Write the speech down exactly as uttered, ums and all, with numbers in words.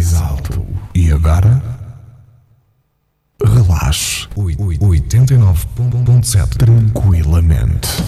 mais alto. E agora? Relaxe. oitenta e nove ponto sete. Tranquilamente.